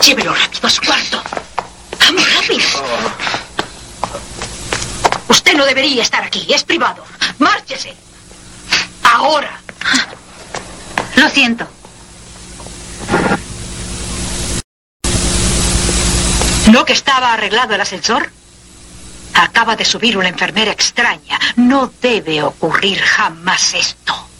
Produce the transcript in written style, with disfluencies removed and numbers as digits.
Llévelo rápido a su cuarto. Vamos, rápido. Usted no debería estar aquí. Es privado. Márchese. Ahora. Lo siento. ¿No que estaba arreglado el ascensor? Acaba de subir una enfermera extraña. No debe ocurrir jamás esto.